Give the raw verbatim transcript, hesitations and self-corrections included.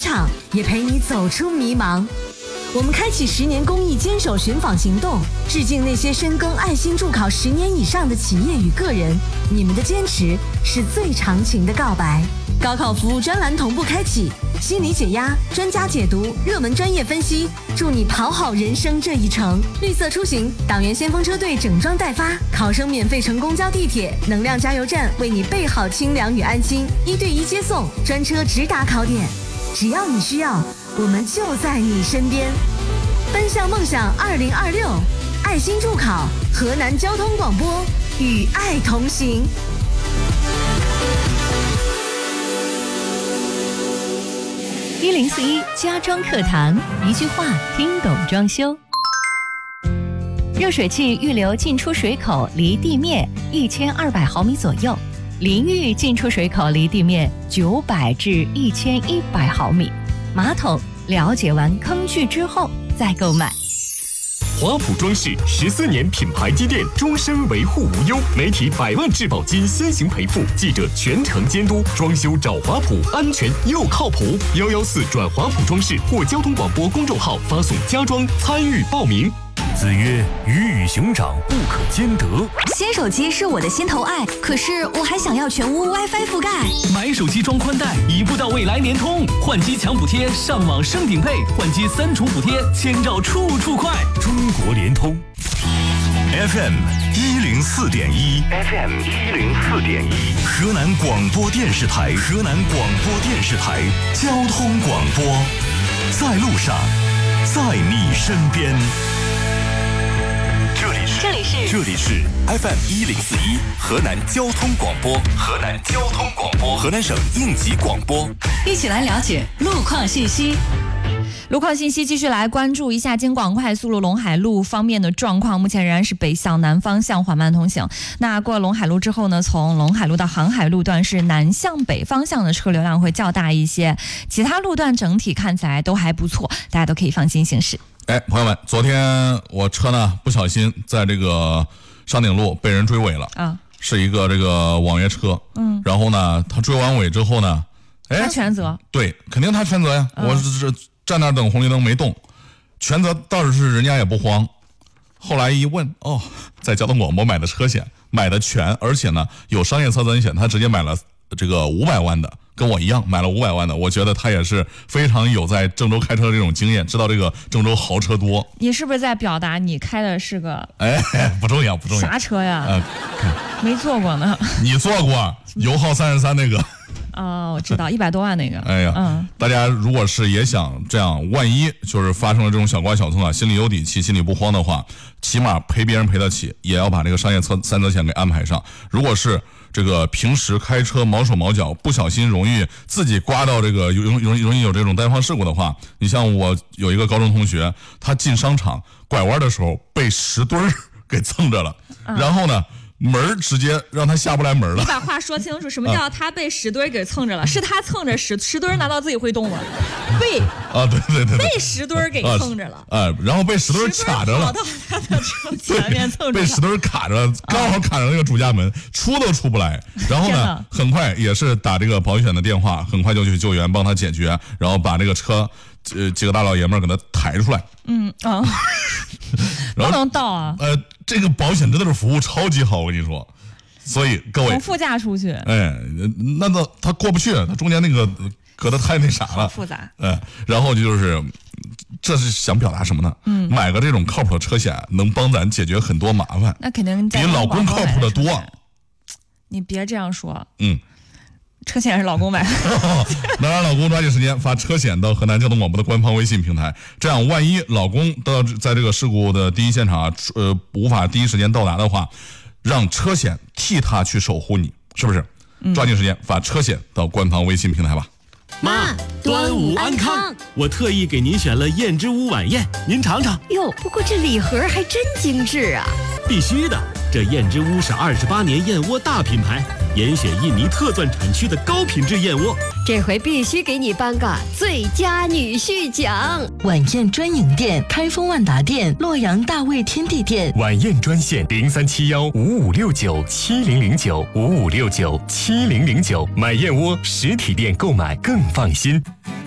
场，也陪你走出迷茫。我们开启十年公益坚守寻访行动，致敬那些深耕爱心助考十年以上的企业与个人，你们的坚持是最长情的告白。高考服务专栏同步开启，心理解压、专家解读、热门专业分析，助你跑好人生这一程。绿色出行，党员先锋车队整装待发，考生免费乘公交地铁，能量加油站为你备好清凉与安心，一对一接送，专车直达考点。只要你需要，我们就在你身边。奔向梦想二零二六，爱心助考，河南交通广播与爱同行。 一零四一家装课堂，一句话听懂装修。热水器预留进出水口离地面一千二百毫米左右，淋浴进出水口离地面九百至一千一百毫米。马桶了解完坑距之后再购买。 华普装饰十四年品牌积淀，终身维护无忧，媒体百万质保金先行赔付，记者全程监督，装修找华普，安全又靠谱。幺幺四转华普装饰或交通广播公众号发送家装参与报名。 子曰：鱼与熊掌不可兼得。 新手机是我的心头爱，可是我还想要全屋 WiFi 覆盖。 买手机装宽带，一步到位来联通，换机抢补贴，上网升顶配，换机三重补贴，千兆处处快。中国联通。 F M 一零四点一 ，F M 一零四点一，河南广播电视台，河南广播电视台交通广播，在路上，在你身边。这里是这里是这里是 F M 一零四一河南交通广播，河南交通广播，河南省应急广播。 一起来了解路况信息。路况信息继续来关注一下京广快速路陇海路方面的状况，目前仍然是北向南方向缓慢通行。那过了陇海路之后呢，从陇海路到航海路段是南向北方向的车流量会较大一些，其他路段整体看起来都还不错，大家都可以放心行驶。 哎，朋友们，昨天我车呢不小心在这个上鼎路被人追尾了啊，是一个这个网约车，嗯，然后呢，他追完尾之后呢，哎， 他全责， 对，肯定他全责呀，嗯、我是站那儿等红绿灯没动，全责倒是人家也不慌。后来一问，哦，在交通广播买的车险，买的全，而且呢有商业侧责任险，他直接买了这个五百万的。跟我一样买了五百万的，我觉得他也是非常有在郑州开车的这种经验，知道这个郑州豪车多。 你是不是在表达你开的是个？ 哎，不重要，不重要。 啥车呀？ 呃， 没坐过呢。 你坐过油耗三十三那个？ 哦，我知道，一百多万那个。 哎呀，嗯，大家如果是也想这样，万一就是发生了这种小刮小蹭啊，心里有底气，心里不慌的话，起码赔别人赔得起，也要把这个商业侧三责险给安排上。如果是这个平时开车毛手毛脚，不小心容易自己刮到这个容容易容易有这种单方事故的话，你像我有一个高中同学，他进商场拐弯的时候被石墩儿给蹭着了，嗯、然后呢门直接让他下不来门了。 你把话说清楚，什么叫他被石墩给蹭着了？是他蹭着石石墩，难道自己会动吗？被啊，对对对， 被石墩给蹭着了。 啊，然后被石墩卡着了， 跑到他的车前面蹭着， 被石墩卡着，刚好卡着那个主驾门，出都出不来。然后呢，很快也是打这个保险的电话，很快就去救援，帮他解决，然后把这个车。呃，几个大老爷们儿给他抬出来。嗯啊， 不能倒啊。 呃，这个保险真的是服务超级好，我跟你说。所以各位， 从副驾出去。 哎，那那他过不去，他中间那个搁的太那啥了， 复杂。 哎，然后就是，这是想表达什么呢？嗯，买个这种靠谱的车险，能帮咱解决很多麻烦。 那肯定比老公靠谱的多。 你别这样说。 嗯。 车险是老公买的， 能让老公抓紧时间发车险到河南交通广播的官方微信平台，这样万一老公到在这个事故的第一现场啊，呃，无法第一时间到达的话，让车险替他去守护你，是不是？嗯、抓紧时间发车险到官方微信平台吧。 妈，端午安康！我特意给您选了燕之屋晚宴，您尝尝。 哟，不过这礼盒还真精致啊！ 必须的，这燕之屋是二十八年燕窝大品牌，严选印尼特钻产区的高品质燕窝。 这回必须给你颁个最佳女婿奖！ 晚宴专营店：开封万达店、洛阳大味天地店。 晚宴专线：零三七幺五五六九七零零九五五六九七零零九。买燕窝实体店购买更放心。